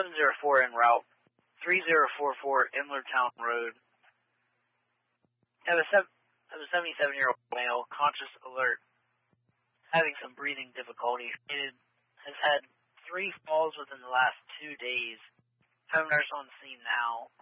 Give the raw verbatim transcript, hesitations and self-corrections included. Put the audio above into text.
eleven oh four en route, three oh four four Inlertown Road. Have a, sev- have a seventy-seven-year-old male, conscious alert, having some breathing difficulty. It has had three falls within the last two days. Home nurse on scene now.